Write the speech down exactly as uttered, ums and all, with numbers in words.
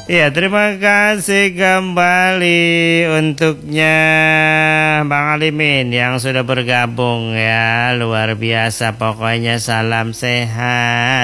Ya, terima kasih kembali untuknya Bang Alimin yang sudah bergabung ya. Luar biasa, pokoknya salam sehat.